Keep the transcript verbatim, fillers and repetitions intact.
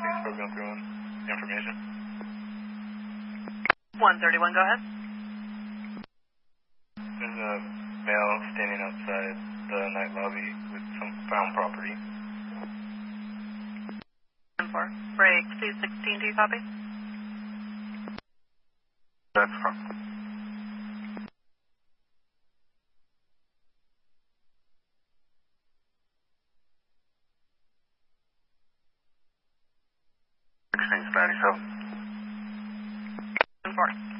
sixteen program through on information. one thirty-one, go ahead. There's a male standing outside the night lobby with some found property. four. Break C sixteen, do you copy? That's from. sixteen ninety-seven. four.